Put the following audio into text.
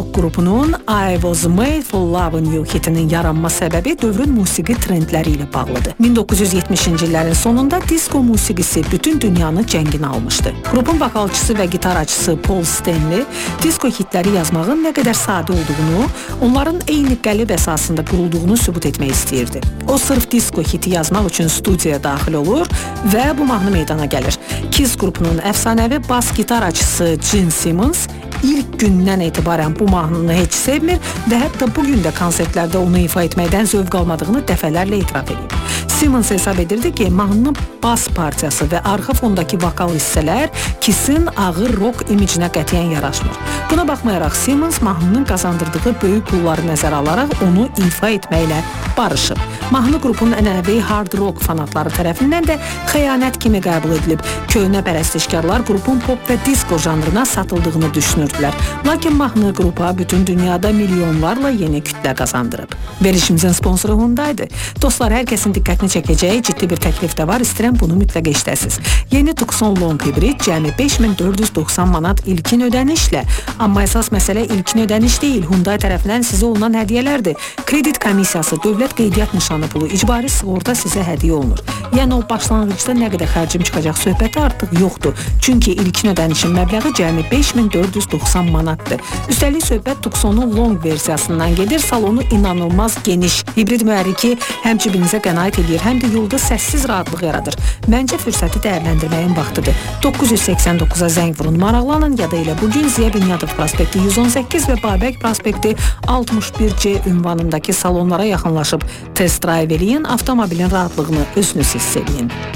rock qrupunun I Was Made for Loving You hitinin yaranma səbəbi dövrün musiqi trendləri ilə bağlıdır. 1970-ci illərin sonunda disko musiqisi bütün dünyanı cənginə almışdı. Qrupun vokalçısı və gitaracısı Paul Stanley disko hitləri yazmağın nə qədər sadə olduğunu, onların eyni qəlib əsasında qurulduğunu sübut etmək istəyirdi. O sırf disko hiti yazmaq üçün studiyaya daxil olur və bu mahnı meydana gəlir. Kiss qrupunun əfsanəvi bas gitaracısı Gene Simmons ilk gündən etibarən bu mahnını heç sevmir və hətta bugün də konsertlərdə onu ifa etməkdən zövq almadığını dəfələrlə etiraf edib. Simmons hesab edirdi ki, mahnının bas partiyası və arxa fondakı vokal hissələr Kiss'in ağır rock imicinə qətiyyən yaraşmır. Buna baxmayaraq Simmons mahnının qazandırdığı böyük pulları nəzərə alaraq onu ifa etməklə barışıb. Mahnı qrupun ənənəvi hard rock fanatları tərəfindən də xəyanət kimi qəbul edilib. Köhnə pərəstişkarlar qrupun pop və disko janrına satıldığını düşünürdülər. Lakin mahnı qrupa bütün dünyada milyonlarla yeni kütlə qazandırıb. Verilişimizin sponsoru Hyundai'dir. Dostlar, hər kəsin diqqətini çəkəcəyi ciddi bir təklif də var. İstəyirəm bunu mütləq eşidəsiniz. Yeni Tucson Long hibrid cəmi 5490 manat ilkin ödənişlə. Amma əsas məsələ ilkin ödəniş deyil, Hyundai tərəfindən sizə olunan hədiyyələrdir. Kredit komissiyası, dövlət qeydiyyat nişanı pulu, icbari sığorta sizə hədiyyə olunur. Yəni o başlanğıcda nə qədər xərcim çıxacaq söhbəti artıq yoxdur. Çünki ilkin ödənişin məbləği cəmi 5490 manatdır. Üstəlik söhbət Tucson'un Long versiyasından gedir. Salonu inanılmaz geniş. Hibrid mühərriki həm cibinizə qənaət edir, həm də yolda səssiz rahatlıq yaradır. Məncə fürsəti dəyərləndirməyin vaxtıdır. 989-a zəng vurun, maraqlanın ya da elə bugün Ziya Bünyadov prospekti 118 və Babək prospekti 61C ünvanındakı salonlara yaxınlaşıb test drive eləyin, avtomobilin rahatlığını özünüz hiss edin.